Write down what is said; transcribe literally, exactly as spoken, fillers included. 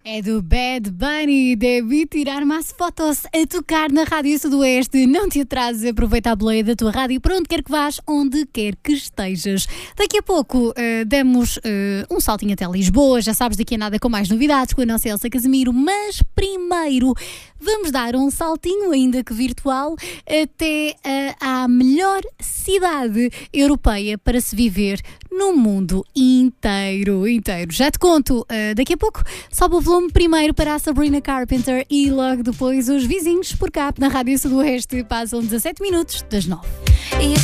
É do Bad Bunny, deve tirar mais fotos a tocar na Rádio Sudoeste. Não te atrases, aproveita a boleia da tua rádio para onde quer que vás, onde quer que estejas. Daqui a pouco uh, damos uh, um saltinho até Lisboa, já sabes, daqui a nada com mais novidades com a nossa Elsa Casimiro, mas primeiro vamos dar um saltinho, ainda que virtual, até uh, à melhor cidade europeia para se viver no mundo inteiro, inteiro. Já te conto uh, daqui a pouco. Sobe o volume primeiro para a Sabrina Carpenter e logo depois os vizinhos por cá na Rádio Sudoeste. Passam dezassete minutos das nove.